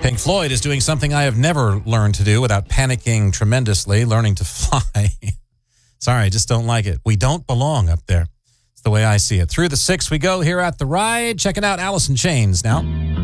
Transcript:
Pink Floyd is doing something I have never learned to do without panicking tremendously, learning to fly. Sorry, I just don't like it. We don't belong up there. It's the way I see it. Through the 6 we go here at The Ride. Checking out Alice in Chains now.